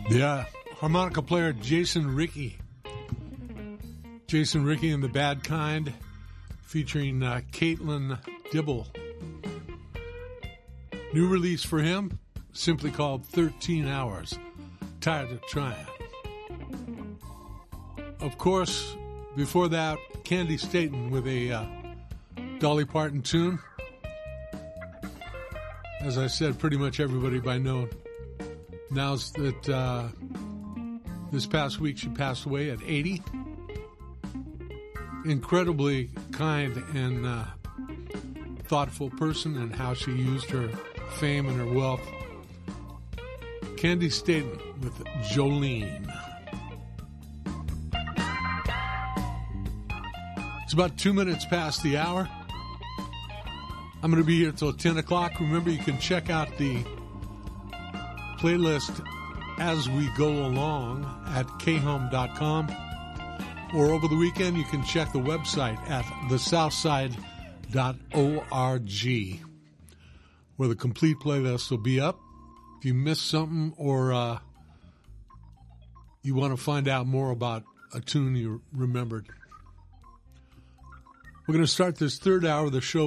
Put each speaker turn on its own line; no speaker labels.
Yeah, harmonica player Jason Rickey. Jason Rickey and the Bad Kind, featuring Caitlin Dibble. New release for him, simply called 13 Hours. Tired of Trying. Of course, before that, Candy Staton with a Dolly Parton tune. As I said, pretty much everybody by now knows that this past week she passed away at 80. Incredibly kind and thoughtful person, and how she used her fame and her wealth. Candy Staton with Jolene. It's about 2 minutes past the hour. I'm going to be here till 10 o'clock. Remember, you can check out the playlist as we go along at khome.com. Or over the weekend, you can check the website at thesouthside.org, where the complete playlist will be up. If you missed something, or you want to find out more about a tune you remembered. We're going to start this third hour of the show